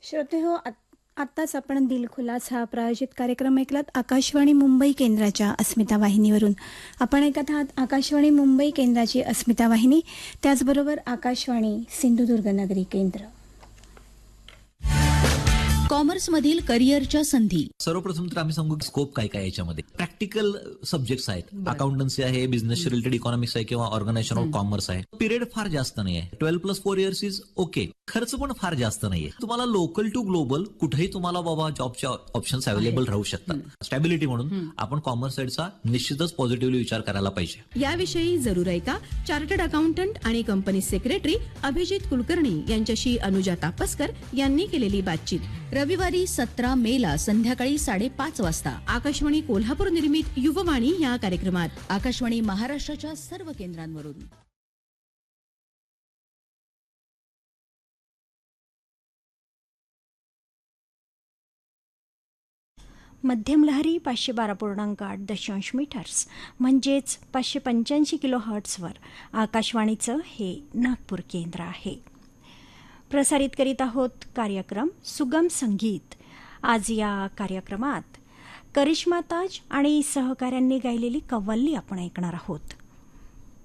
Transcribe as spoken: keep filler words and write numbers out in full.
श्रोते हो, आत- आत्ताच आपण दिलखुलास हा प्रायोजित कार्यक्रम ऐकलात आकाशवाणी मुंबई केंद्राच्या अस्मिता वाहिनीवरून. आपण ऐकत आहात आकाशवाणी मुंबई केंद्राची अस्मिता वाहिनी, त्याचबरोबर आकाशवाणी सिंधुदुर्ग नगरी केंद्र. कॉमर्समधील करिअरच्या संधी. सर्वप्रथम तर आम्ही सांगू स्कोप काय काय याच्यामध्ये. प्रॅक्टिकल सब्जेक्ट्स आहेत, अकाउंटन्सी आहे, बिझनेस रिलेटेड इकॉनॉमिक्स आहे किंवा ऑर्गनायझेशन ऑफ कॉमर्स आहे. पिरियड फार जास्त नाही आहे, twelve plus four years is okay. खर्च पण फार जास्त नाहीये. तुम्हाला लोकल टू ग्लोबल कुठेही तुम्हाला बाबा जॉबच्या ऑप्शन्स अवेलेबल राहू शकतात. स्टॅबिलिटी म्हणून आपण कॉमर्स साईडचा निश्चितच पॉझिटिव्हली विचार करायला पाहिजे. याविषयी जरूर ऐका चार्टर्ड अकाउंटंट आणि कंपनी सेक्रेटरी अभिजित कुलकर्णी यांच्याशी अनुजा तापसकर यांनी केलेली बातचीत. रविवारी सतरा मे ला संध्याकाळी साडेपाच वाजता आकाशवाणी कोल्हापूर निर्मित युववाणी या कार्यक्रमात आकाशवाणी महाराष्ट्राच्या सर्व केंद्रांवरून. मध्यम लहरी पाचशे बारा पूर्णांक आठ दशांश मीटर्स म्हणजेच पाचशे पंच्याऐंशी किलो हर्ट्सवर आकाशवाणीचं हे नागपूर केंद्र आहे. प्रसारित करीत आहोत कार्यक्रम सुगम संगीत. आज या कार्यक्रमात करिश्मा ताज आणि सहकाऱ्यांनी गायलेली कव्वाली आपण ऐकणार आहोत.